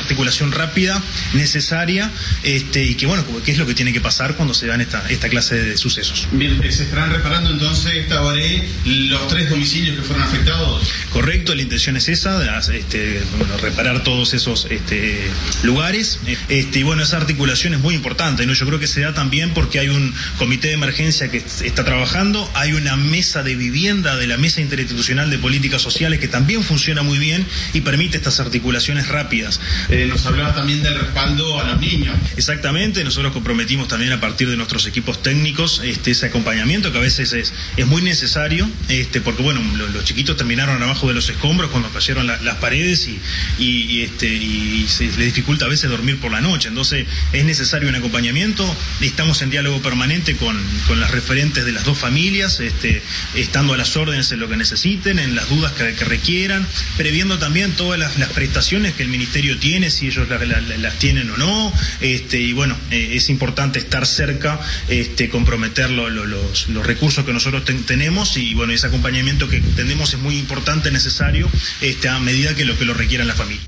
articulación rápida, necesaria, y que bueno, que es lo que tiene que pasar cuando se dan esta clase de sucesos. Bien, ¿se estarán reparando entonces esta Tabaré los 3 domicilios que fueron afectados? Correcto, la intención es esa, reparar todos esos lugares, y bueno, esa articulación es muy importante, ¿no? Yo creo que se da también porque hay un comité de emergencia que está trabajando, hay una mesa de vivienda de la Mesa Interinstitucional de Políticas Sociales que también funciona muy bien y permite estas articulaciones rápidas. Nos hablaba también del respaldo a los niños. Exactamente, nosotros comprometimos también a partir de nuestros equipos técnicos ese acompañamiento que a veces es muy necesario, porque bueno, los chiquitos terminaron abajo de los escombros cuando cayeron las paredes y se les dificulta a veces dormir por la noche, entonces es necesario un acompañamiento. Estamos en diálogo permanente con las referentes de las dos familias, estando a las órdenes en lo que necesiten, en las dudas que requieran, previendo también todas las prestaciones que el Ministerio tiene, si ellos las tienen o no, y bueno, es importante estar cerca, comprometer los recursos que nosotros tenemos, y bueno, ese acompañamiento que tenemos es muy importante, necesario, a medida que lo requieran las familias.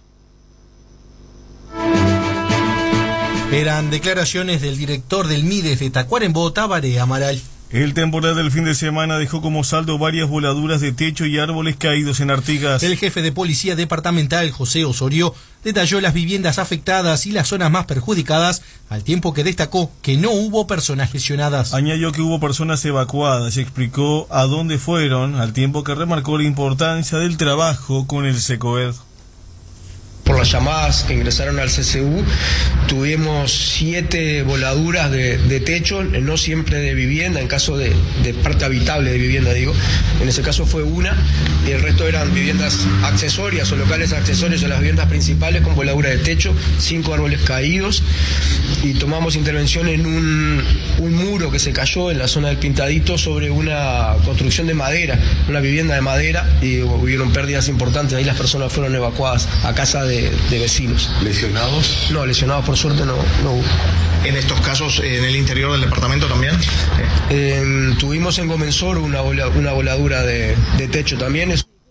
Eran declaraciones del director del MIDES de Tacuarembó, Tabaré Amaral. El temporal del fin de semana dejó como saldo varias voladuras de techo y árboles caídos en Artigas. El jefe de policía departamental, José Osorio, detalló las viviendas afectadas y las zonas más perjudicadas, al tiempo que destacó que no hubo personas lesionadas. Añadió que hubo personas evacuadas y explicó a dónde fueron, al tiempo que remarcó la importancia del trabajo con el SECOED. Por las llamadas que ingresaron al CCU, tuvimos 7 voladuras de techo, no siempre de vivienda, en caso de parte habitable de vivienda, digo. En ese caso fue una, y el resto eran viviendas accesorias o locales accesorios a las viviendas principales con voladura de techo, 5 árboles caídos, y tomamos intervención en un muro que se cayó en la zona del Pintadito sobre una construcción de madera, una vivienda de madera, y hubieron pérdidas importantes. Ahí las personas fueron evacuadas a casa de vecinos. ¿Lesionados? No, lesionados por suerte no hubo. ¿En estos casos en el interior del departamento también? Tuvimos en Gomensor una voladura de techo también.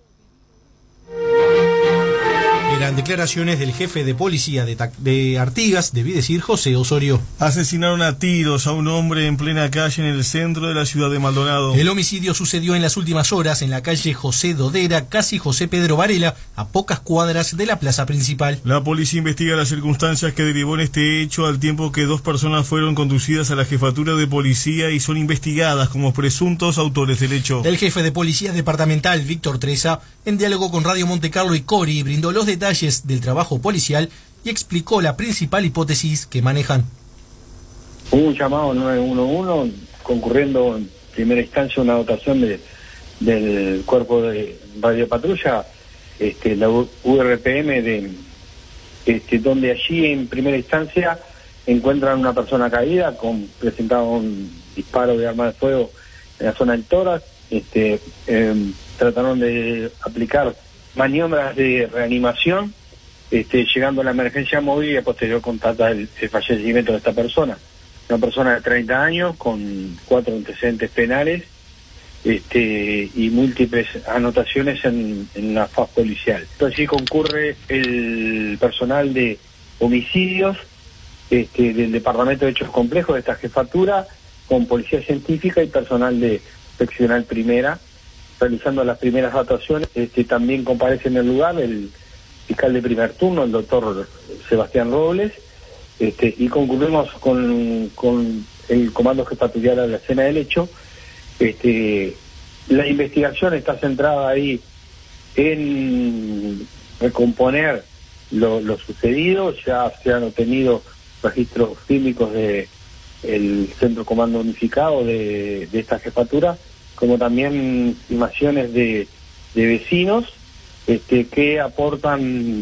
Eran declaraciones del jefe de policía de Artigas, debí decir José Osorio. Asesinaron a tiros a un hombre en plena calle en el centro de la ciudad de Maldonado. El homicidio sucedió en las últimas horas en la calle José Dodera, casi José Pedro Varela, a pocas cuadras de la plaza principal. La policía investiga las circunstancias que derivó en este hecho, al tiempo que 2 personas fueron conducidas a la jefatura de policía y son investigadas como presuntos autores del hecho. El jefe de policía departamental, Víctor Treza, en diálogo con Radio Montecarlo y Cori, brindó los detalles del trabajo policial y explicó la principal hipótesis que manejan. Hubo un llamado 911 concurriendo en primera instancia una dotación del cuerpo de radiopatrulla, la URPM, donde allí en primera instancia encuentran una persona caída presentaba un disparo de arma de fuego en la zona del tórax. Trataron de aplicar maniobras de reanimación, llegando a la emergencia móvil, y a posterior constata el fallecimiento de esta persona. Una persona de 30 años con 4 antecedentes penales, y múltiples anotaciones en la faz policial. Entonces sí concurre el personal de homicidios del Departamento de Hechos Complejos de esta jefatura, con policía científica y personal de seccional primera, realizando las primeras actuaciones. También comparece en el lugar el fiscal de primer turno, el doctor Sebastián Robles, y concurrimos con el comando jefatorial a la escena del hecho. La investigación está centrada ahí en recomponer lo sucedido. Ya se han obtenido registros fílmicos del Centro Comando Unificado de esta jefatura, como también estimaciones de vecinos que aportan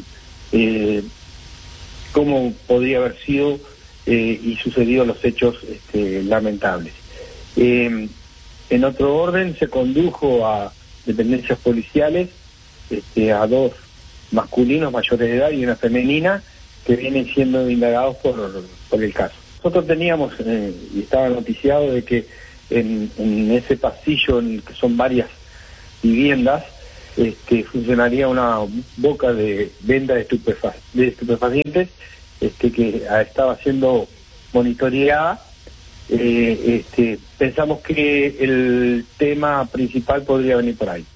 cómo podría haber sido y sucedido los hechos lamentables. En otro orden, se condujo a dependencias policiales a 2 masculinos mayores de edad y una femenina que vienen siendo indagados por el caso. Nosotros teníamos, y estaba noticiado, de que en ese pasillo, que son varias viviendas, funcionaría una boca de venta de estupefacientes que estaba siendo monitoreada. Pensamos que el tema principal podría venir por ahí.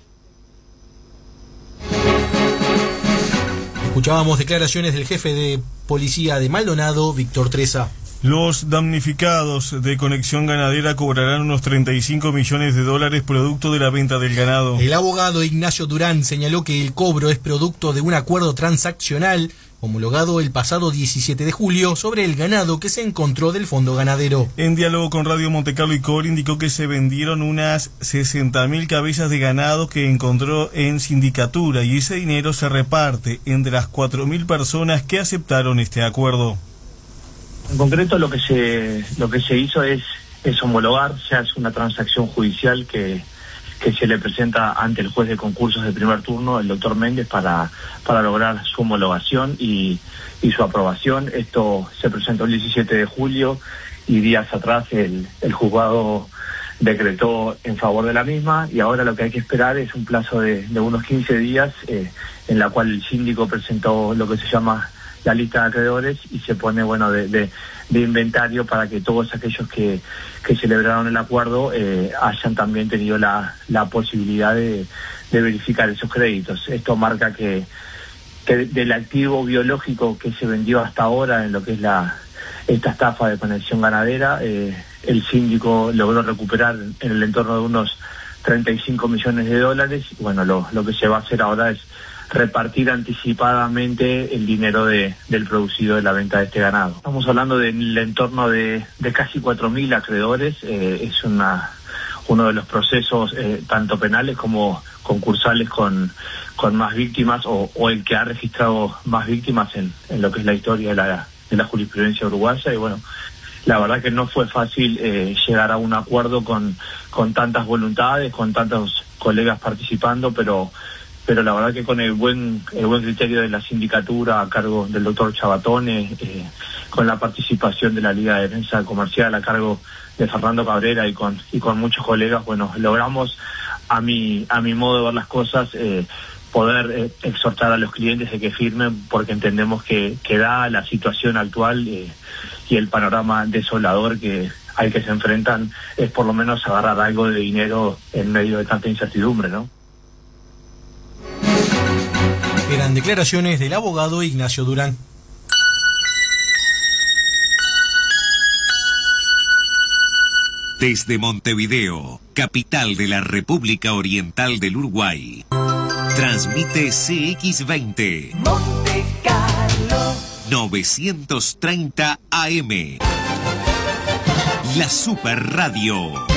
Escuchábamos declaraciones del jefe de policía de Maldonado, Víctor Tresa. Los damnificados de Conexión Ganadera cobrarán unos 35 millones de dólares producto de la venta del ganado. El abogado Ignacio Durán señaló que el cobro es producto de un acuerdo transaccional homologado el pasado 17 de julio sobre el ganado que se encontró del fondo ganadero. En diálogo con Radio Montecarlo y Cori indicó que se vendieron unas 60.000 cabezas de ganado que encontró en sindicatura y ese dinero se reparte entre las 4.000 personas que aceptaron este acuerdo. En concreto lo que se hizo es homologar, ya es una transacción judicial que se le presenta ante el juez de concursos de primer turno, el doctor Méndez, para lograr su homologación y su aprobación. Esto se presentó el 17 de julio y días atrás el juzgado decretó en favor de la misma, y ahora lo que hay que esperar es un plazo de unos 15 días en la cual el síndico presentó lo que se llama la lista de acreedores y se pone de inventario para que todos aquellos que celebraron el acuerdo hayan también tenido la posibilidad de verificar esos créditos. Esto marca que del activo biológico que se vendió hasta ahora en lo que es esta estafa de Conexión Ganadera, el síndico logró recuperar en el entorno de unos 35 millones de dólares. Bueno, lo que se va a hacer ahora es repartir anticipadamente el dinero del producido de la venta de este ganado. Estamos hablando del entorno de casi 4.000 acreedores. Es uno de los procesos tanto penales como concursales con más víctimas o el que ha registrado más víctimas en lo que es la historia de la jurisprudencia uruguaya. Y bueno, la verdad que no fue fácil llegar a un acuerdo con tantas voluntades, con tantos colegas participando, pero la verdad que con el buen criterio de la sindicatura a cargo del doctor Chabatone, con la participación de la Liga de Defensa Comercial a cargo de Fernando Cabrera y con muchos colegas, bueno, logramos a mi modo de ver las cosas poder exhortar a los clientes de que firmen, porque entendemos que da la situación actual y el panorama desolador al que se enfrentan, es por lo menos agarrar algo de dinero en medio de tanta incertidumbre, ¿no? Eran declaraciones del abogado Ignacio Durán. Desde Montevideo, capital de la República Oriental del Uruguay, transmite CX20 Monte Carlo 930 AM, la Super Radio.